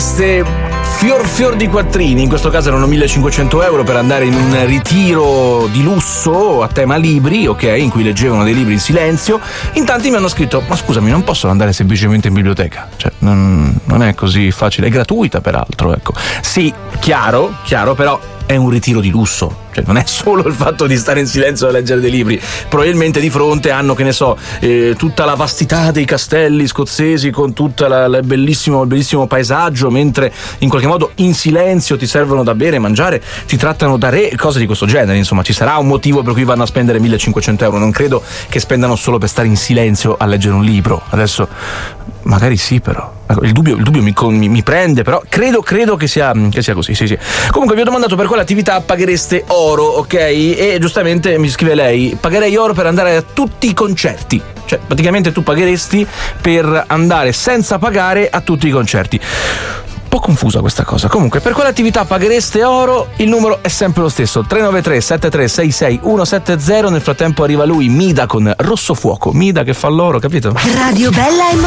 paghereste fior di quattrini, in questo caso erano 1.500 euro per andare in un ritiro di lusso a tema libri, ok, in cui leggevano dei libri in silenzio. In tanti mi hanno scritto: ma scusami, non possono andare semplicemente in biblioteca? Cioè, non è così facile, è gratuita peraltro, ecco. Sì, chiaro, però è un ritiro di lusso, cioè non è solo il fatto di stare in silenzio a leggere dei libri. Probabilmente di fronte hanno, che ne so, tutta la vastità dei castelli scozzesi con tutto il bellissimo paesaggio, mentre in qualche modo in silenzio ti servono da bere, mangiare, ti trattano da re, cose di questo genere. Insomma, ci sarà un motivo per cui vanno a spendere 1.500 euro. Non credo che spendano solo per stare in silenzio a leggere un libro. Adesso magari sì, però il dubbio mi prende, però credo che sia così, sì. Comunque vi ho domandato per quale attività paghereste oro, ok? E giustamente mi scrive lei: pagherei oro per andare a tutti i concerti. Cioè, praticamente tu pagheresti per andare senza pagare a tutti i concerti. Un po' confusa questa cosa. Comunque, per quale attività paghereste oro? Il numero è sempre lo stesso: 393 7366 170. Nel frattempo arriva lui, Mida, con Rosso Fuoco. Mida che fa l'oro, capito? Radio Bella e